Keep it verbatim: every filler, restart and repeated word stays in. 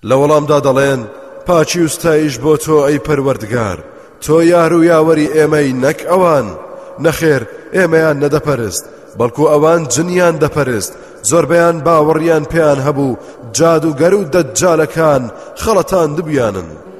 لە وەڵامدا دەڵێن پاچی و ستایش بۆ تۆ ئەی پەروەردگار، تۆ یار و یاوەری ئێمەی نەک ئەوان. نەخێر ئێمەیان نەدەپەرست، بەڵکو ئەوان جنیان دەپەرست. زۆربەیان باوەڕیان پێیان هەبوو، جادوگەر و دەجالەکان خەڵەتان دبیانن.